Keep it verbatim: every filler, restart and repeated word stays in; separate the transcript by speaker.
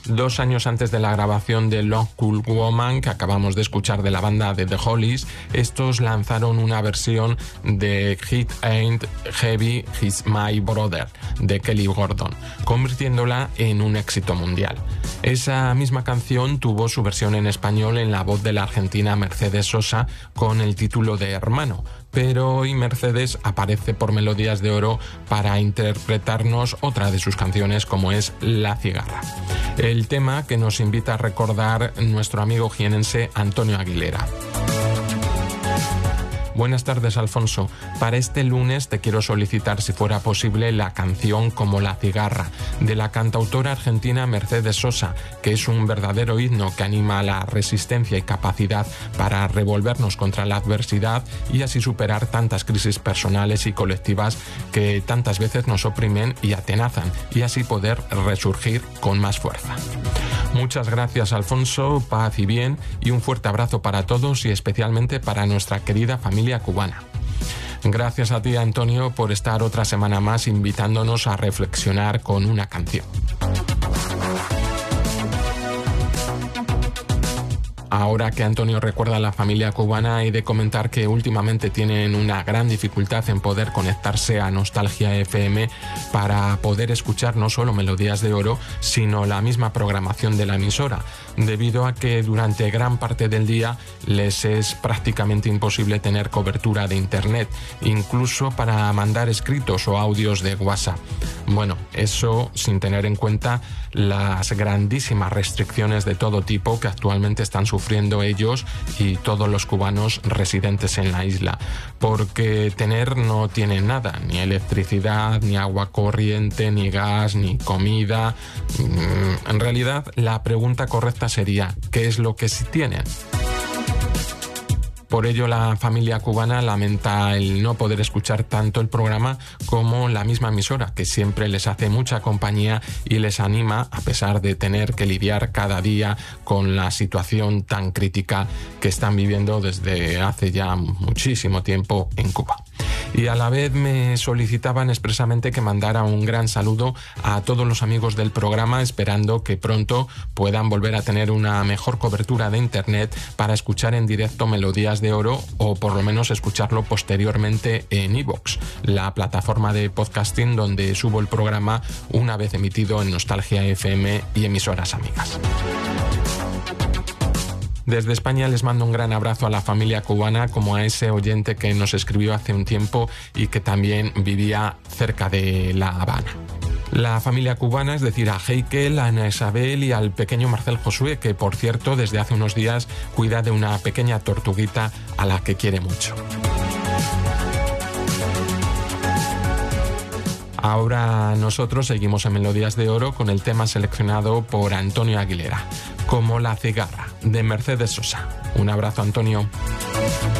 Speaker 1: Dos años antes de la grabación de Long Cool Woman, que acabamos de escuchar de la banda de The Hollies, estos lanzaron una versión de Hit Ain't Heavy, He's My Brother, de Kelly Gordon, convirtiéndola en un éxito mundial. Esa misma canción tuvo su versión en español en la voz de la argentina Mercedes Sosa con el título de Hermano, pero hoy Mercedes aparece por Melodías de Oro para interpretarnos otra de sus canciones, como es La Cigarra, el tema que nos invita a recordar nuestro amigo jienense Antonio Aguilera. Buenas tardes, Alfonso. Para este lunes te quiero solicitar, si fuera posible, la canción Como la cigarra, de la cantautora argentina Mercedes Sosa, que es un verdadero himno que anima a la resistencia y capacidad para revolvernos contra la adversidad y así superar tantas crisis personales y colectivas que tantas veces nos oprimen y atenazan, y así poder resurgir con más fuerza. Muchas gracias, Alfonso, paz y bien, y un fuerte abrazo para todos y especialmente para nuestra querida familia cubana. Gracias a ti, Antonio, por estar otra semana más invitándonos a reflexionar con una canción. Ahora que Antonio recuerda a la familia cubana, he de comentar que últimamente tienen una gran dificultad en poder conectarse a Nostalgia F M para poder escuchar no solo Melodías de Oro, sino la misma programación de la emisora, debido a que durante gran parte del día les es prácticamente imposible tener cobertura de internet, incluso para mandar escritos o audios de WhatsApp. Bueno, eso sin tener en cuenta las grandísimas restricciones de todo tipo que actualmente están sufriendo ellos y todos los cubanos residentes en la isla, porque tener no tienen nada, ni electricidad, ni agua corriente, ni gas, ni comida. En realidad, la pregunta correcta sería, ¿qué es lo que sí tienen? Por ello, la familia cubana lamenta el no poder escuchar tanto el programa como la misma emisora, que siempre les hace mucha compañía y les anima, a pesar de tener que lidiar cada día con la situación tan crítica que están viviendo desde hace ya muchísimo tiempo en Cuba. Y a la vez me solicitaban expresamente que mandara un gran saludo a todos los amigos del programa, esperando que pronto puedan volver a tener una mejor cobertura de internet para escuchar en directo Melodías de Oro, o por lo menos escucharlo posteriormente en iVoox, la plataforma de podcasting donde subo el programa una vez emitido en Nostalgia F M y emisoras amigas. Desde España les mando un gran abrazo a la familia cubana, como a ese oyente que nos escribió hace un tiempo y que también vivía cerca de La Habana. La familia cubana, es decir, a Heikel, a Ana Isabel y al pequeño Marcel Josué, que por cierto desde hace unos días cuida de una pequeña tortuguita a la que quiere mucho. Ahora nosotros seguimos en Melodías de Oro con el tema seleccionado por Antonio Aguilera, Como la cigarra, de Mercedes Sosa. Un abrazo, Antonio.